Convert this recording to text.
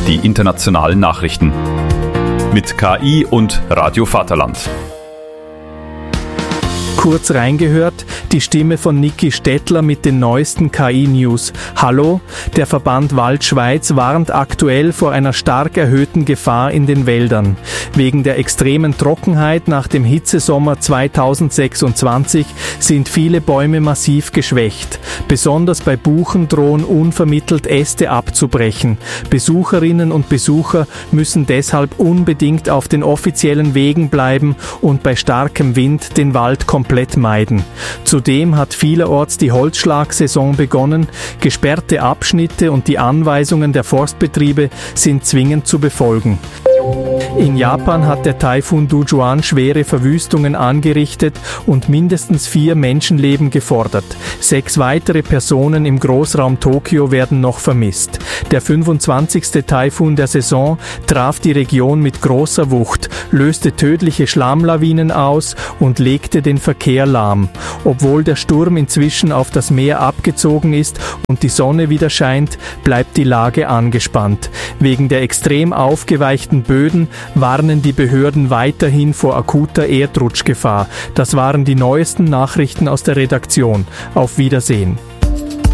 die internationalen Nachrichten. Mit KI und Radio Vaterland. Kurz reingehört, die Stimme von Niki Stettler mit den neuesten KI-News. Hallo, der Verband Waldschweiz warnt aktuell vor einer stark erhöhten Gefahr in den Wäldern. Wegen der extremen Trockenheit nach dem Hitzesommer 2026 sind viele Bäume massiv geschwächt. Besonders bei Buchen drohen unvermittelt Äste abzubrechen. Besucherinnen und Besucher müssen deshalb unbedingt auf den offiziellen Wegen bleiben und bei starkem Wind den Wald komplett meiden. Zudem hat vielerorts die Holzschlagsaison begonnen. Gesperrte Abschnitte und die Anweisungen der Forstbetriebe sind zwingend zu befolgen. In Japan hat der Taifun Dujuan schwere Verwüstungen angerichtet und mindestens 4 Menschenleben gefordert. 6 weitere Personen im Großraum Tokio werden noch vermisst. Der 25. Taifun der Saison traf die Region mit großer Wucht, löste tödliche Schlammlawinen aus und legte den Verkehr lahm. Obwohl der Sturm inzwischen auf das Meer abgezogen ist und die Sonne wieder scheint, bleibt die Lage angespannt. Wegen der extrem aufgeweichten Böden warnen die Behörden weiterhin vor akuter Erdrutschgefahr. Das waren die neuesten Nachrichten aus der Redaktion. Auf Wiedersehen.